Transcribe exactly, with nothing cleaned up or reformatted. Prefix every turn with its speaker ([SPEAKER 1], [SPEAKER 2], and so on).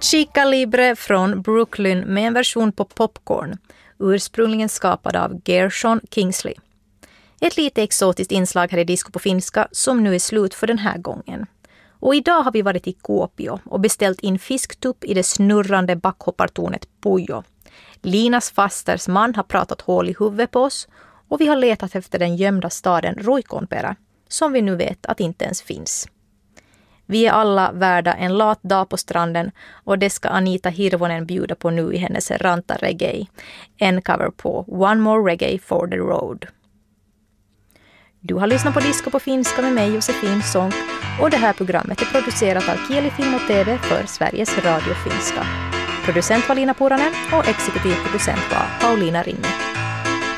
[SPEAKER 1] Chica Libre från Brooklyn med en version på Popcorn, ursprungligen skapad av Gershon Kingsley. Ett lite exotiskt inslag här i Disco på finska som nu är slut för den här gången. Och idag har vi varit i Kuopio och beställt in fisktupp i det snurrande backhoppartornet Pujo. Linas fasters man har pratat hål i huvudet på oss och vi har letat efter den gömda staden Roikonperä, som vi nu vet att inte ens finns. Vi är alla värda en lat dag på stranden och det ska Anita Hirvonen bjuda på nu i hennes Ranta Reggae, en cover på One More Reggae for the Road. Du har lyssnat på Disco på finska med mig Josefin Sonck och det här programmet är producerat av Kieli Film och T V för Sveriges Radio Finska. Producent var Lina Puranen och exekutiv producent var Paulina Ringe.